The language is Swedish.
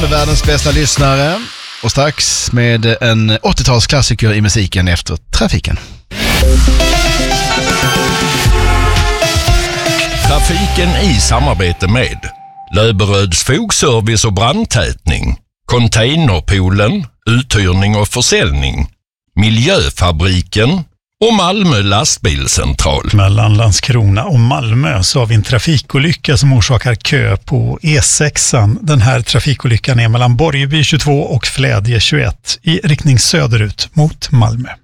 Världens bästa lyssnare och strax med en 80-talsklassiker i musiken efter trafiken. Trafiken i samarbete med Löberöds fogservice och brandtätning, Containerpoolen, uthyrning och försäljning, Miljöfabriken och Malmö lastbilscentral. Mellan Landskrona och Malmö så har vi en trafikolycka som orsakar kö på E6. Den här trafikolyckan är mellan Borgeby 22 och Flädje 21 i riktning söderut mot Malmö.